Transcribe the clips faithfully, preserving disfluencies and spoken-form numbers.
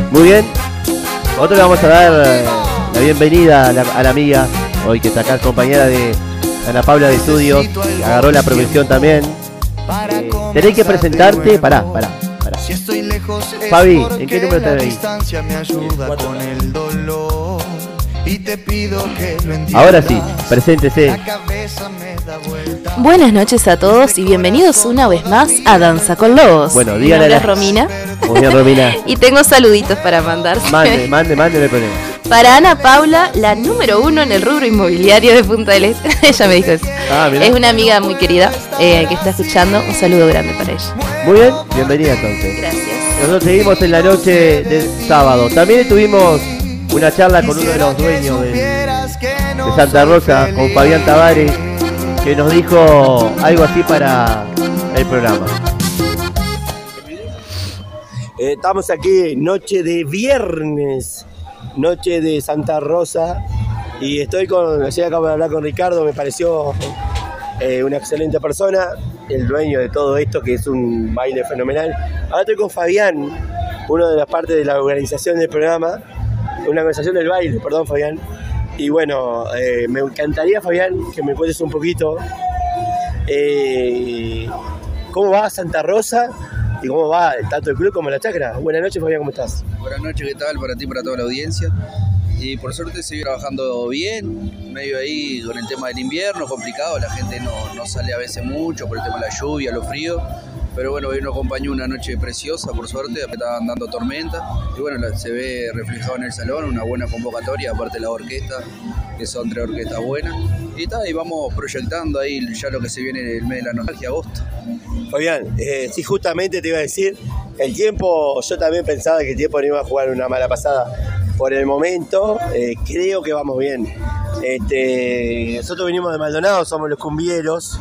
Muy bien. Nosotros le vamos a dar eh, la bienvenida a la, a la amiga, hoy que está acá, compañera de Ana Paula de Estudios, que agarró la profesión también. Eh, tenés que presentarte, pará, pará, pará. Fabi, ¿en qué número te veis? Y te pido que lo entiendas. Ahora sí, preséntese. Buenas noches a todos y bienvenidos una vez más a Danza con Lobos. Bueno, dígale a la... Romina. Muy bien, Romina. Y tengo saluditos para mandarse. Mande, mande, mande, me ponemos. Para Ana Paula, la número uno en el rubro inmobiliario de Punta del Este. Ella me dijo eso. Ah, es una amiga muy querida eh, que está escuchando. Un saludo grande para ella. Muy bien, bienvenida entonces. Gracias. Nosotros seguimos en la noche del sábado. También estuvimos una charla con uno de los dueños de, de Santa Rosa, con Fabián Tavares, que nos dijo algo así para el programa. Eh, estamos aquí, noche de viernes, noche de Santa Rosa, y estoy con, ayer acabo de hablar con Ricardo, me pareció eh, una excelente persona, el dueño de todo esto, que es un baile fenomenal. Ahora estoy con Fabián, una de las partes de la organización del programa, una organización del baile, perdón Fabián. Y bueno, eh, me encantaría, Fabián, que me cuentes un poquito eh, cómo va Santa Rosa y cómo va tanto el club como la chacra. Buenas noches, Fabián, ¿cómo estás? Buenas noches, ¿qué tal? Para ti, para toda la audiencia. Y por suerte sigue trabajando bien, medio ahí con el tema del invierno, complicado, la gente no, no sale a veces mucho por el tema de la lluvia, lo frío. Pero bueno, hoy nos acompañó una noche preciosa, por suerte, estaban dando tormenta. Y bueno, se ve reflejado en el salón, una buena convocatoria, aparte de la orquesta, que son tres orquestas buenas. Y está, y vamos proyectando ahí ya lo que se viene en el mes de la nostalgia, agosto. Fabián, eh, sí, justamente te iba a decir, el tiempo, yo también pensaba que el tiempo no iba a jugar una mala pasada. Por el momento, eh, creo que vamos bien. Este, nosotros venimos de Maldonado, somos los cumbieros.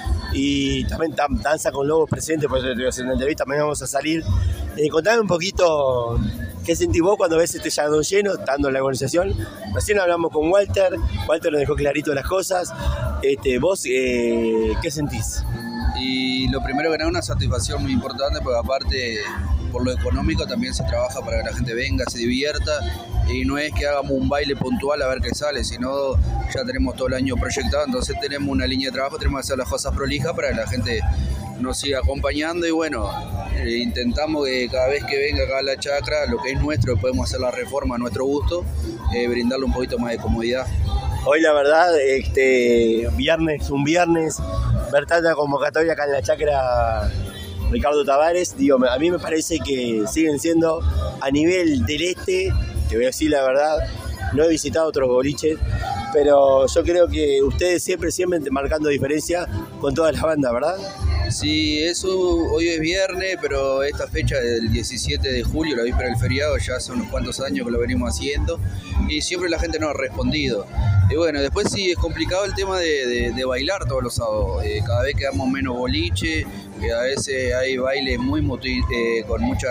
Y también Danza con Lobos presente, por eso te voy a hacer una entrevista, también vamos a salir. Eh, contame un poquito qué sentís vos cuando ves este salón lleno, estando en la organización. Recién hablamos con Walter, Walter nos dejó clarito las cosas. Este, vos, eh, ¿qué sentís? Y lo primero que nada, una satisfacción muy importante, porque aparte, por lo económico, también se trabaja para que la gente venga, se divierta. Y no es que hagamos un baile puntual a ver qué sale, sino ya tenemos todo el año proyectado, entonces tenemos una línea de trabajo, tenemos que hacer las cosas prolijas para que la gente nos siga acompañando. Y bueno, eh, intentamos que cada vez que venga acá a la chacra, lo que es nuestro, podemos hacer la reforma a nuestro gusto, eh, brindarle un poquito más de comodidad. Hoy la verdad, este viernes, un viernes, ver tanta convocatoria acá en la chacra Ricardo Tavares, digo, a mí me parece que siguen siendo a nivel del este. Te voy a decir la verdad, no he visitado otros boliches, pero yo creo que ustedes siempre, siempre marcando diferencia con todas las bandas, ¿verdad? Sí, eso hoy es viernes, pero esta fecha del diecisiete de julio, la víspera del feriado, ya hace unos cuantos años que lo venimos haciendo y siempre la gente nos ha respondido. Y bueno, después sí es complicado el tema de, de, de bailar todos los sábados, eh, cada vez quedamos menos boliche, que a veces hay bailes muy motiv- eh, con muchas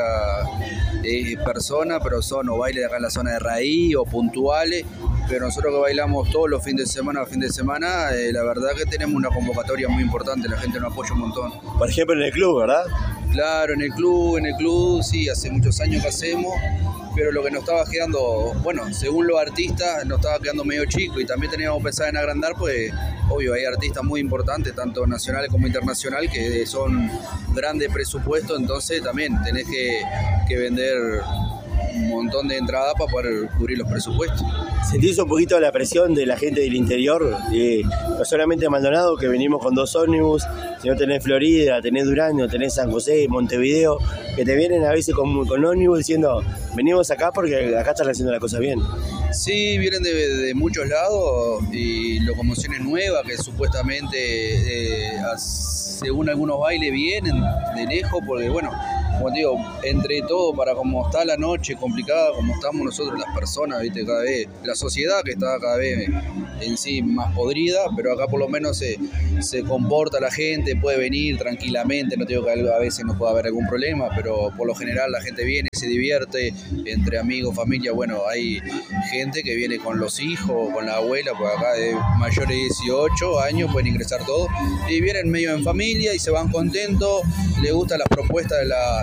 eh, personas, pero son o bailes acá en la zona de raíz o puntuales. Pero nosotros que bailamos todos los fines de semana a fin de semana, eh, la verdad que tenemos una convocatoria muy importante, la gente nos apoya un montón. Por ejemplo en el club, ¿verdad? Claro, en el club, en el club, sí, hace muchos años que hacemos, pero lo que nos estaba quedando, bueno, según los artistas, nos estaba quedando medio chico y también teníamos que pensar en agrandar, pues obvio, hay artistas muy importantes, tanto nacionales como internacionales, que son grandes presupuestos, entonces también tenés que, que vender un montón de entradas para poder cubrir los presupuestos. ¿Sentís un poquito la presión de la gente del interior? Eh, no solamente Maldonado, que venimos con dos ómnibus, sino tenés Florida, tenés Durango, tenés San José, Montevideo, que te vienen a veces con, con ómnibus diciendo, venimos acá porque acá están haciendo las cosas bien. Sí, vienen de, de muchos lados y locomociones nuevas que supuestamente, eh, según algunos bailes, vienen de lejos porque, bueno, como te digo, entre todo, para como está la noche complicada, como estamos nosotros las personas, viste, cada vez, la sociedad que está cada vez en sí más podrida, pero acá por lo menos se, se comporta la gente, puede venir tranquilamente, no te digo que a veces no pueda haber algún problema, pero por lo general la gente viene, se divierte, entre amigos, familia, bueno, hay gente que viene con los hijos, con la abuela, pues acá de mayores de dieciocho años pueden ingresar todos, y vienen medio en familia y se van contentos, les gustan las propuestas de la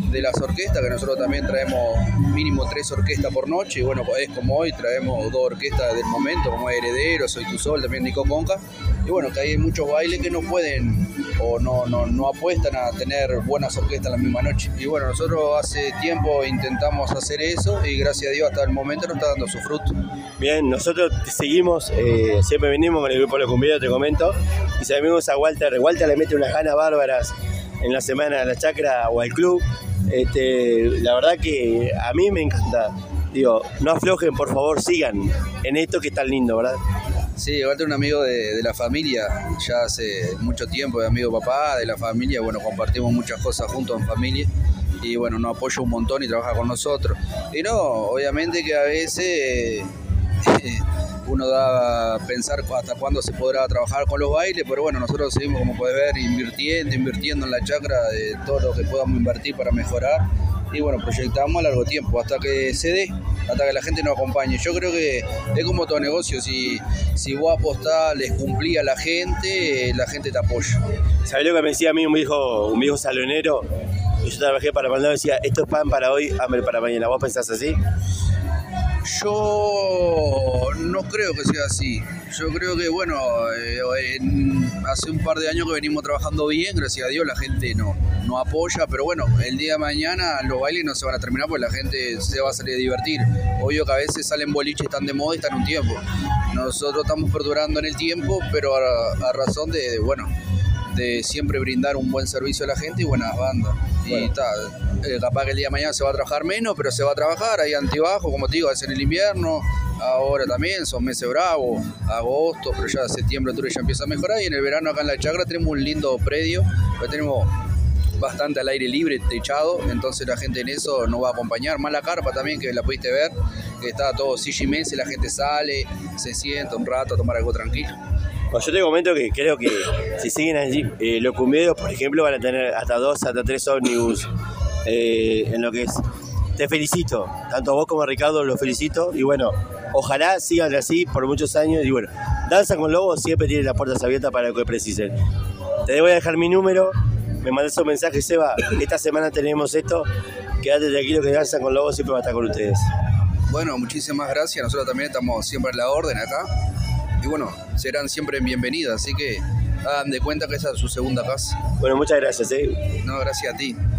de las orquestas, que nosotros también traemos mínimo tres orquestas por noche, y bueno, es como hoy, traemos dos orquestas del momento, como Heredero, Soy Tu Sol, también Nico Conca, y bueno, que hay muchos bailes que no pueden o no, no, no apuestan a tener buenas orquestas la misma noche, y bueno, nosotros hace tiempo intentamos hacer eso, y gracias a Dios hasta el momento nos está dando su fruto. Bien, nosotros seguimos, eh, siempre venimos con el grupo de los cumbieros, te comento, y sabemos a Walter, Walter le mete unas ganas bárbaras en la semana a la chacra o al club. Este, la verdad que a mí me encanta. Digo, no aflojen, por favor, sigan en esto que es tan lindo, ¿verdad? Sí, Walter es un amigo de, de la familia, ya hace mucho tiempo, de amigo papá, de la familia, bueno, compartimos muchas cosas juntos en familia, y bueno, nos apoya un montón y trabaja con nosotros. Y no, obviamente que a veces eh, uno da a pensar hasta cuándo se podrá trabajar con los bailes, pero bueno, nosotros seguimos, como puedes ver, invirtiendo, invirtiendo en la chacra de todo lo que podamos invertir para mejorar, y bueno, proyectamos a largo tiempo, hasta que se dé, hasta que la gente nos acompañe. Yo creo que es como todo negocio, si, si vos apostás, les cumplís a la gente, la gente te apoya. ¿Sabés lo que me decía a mí un viejo, un viejo salonero? Yo trabajé para Maldonado, decía, esto es pan para hoy, hambre para mañana. ¿Vos pensás así? Yo no creo que sea así. Yo creo que, bueno, eh, en, hace un par de años que venimos trabajando bien, gracias a Dios la gente no, no apoya, pero bueno, el día de mañana los bailes no se van a terminar porque la gente se va a salir a divertir. Obvio que a veces salen boliches, están de moda y están un tiempo. Nosotros estamos perdurando en el tiempo, pero a, a razón de, bueno, de siempre brindar un buen servicio a la gente y buenas bandas. Bueno. Y está, eh, capaz que el día de mañana se va a trabajar menos, pero se va a trabajar, hay antibajo, como te digo, es en el invierno, ahora también son meses bravos, agosto, pero ya septiembre, octubre ya empieza a mejorar, y en el verano acá en la chacra tenemos un lindo predio, pues tenemos bastante al aire libre, techado, entonces la gente en eso nos va a acompañar, más la carpa también, que la pudiste ver, que está todo silla y mesa, la gente sale, se sienta un rato a tomar algo tranquilo. Bueno, yo te comento que creo que si siguen allí, eh, los cumbieros, por ejemplo, van a tener hasta dos, hasta tres ómnibus eh, en lo que es. Te felicito, tanto a vos como a Ricardo los felicito, y bueno, ojalá sigan así por muchos años, y bueno, Danza con Lobos siempre tiene las puertas abiertas para lo que precisen. Te voy a dejar mi número, me mandas un mensaje, Seba, esta semana tenemos esto, quédate tranquilo que Danza con Lobos siempre va a estar con ustedes. Bueno, muchísimas gracias, nosotros también estamos siempre a la orden acá. Y bueno, serán siempre bienvenidas, así que hagan de cuenta que esa es su segunda casa. Bueno, muchas gracias. ¿eh? No, gracias a ti.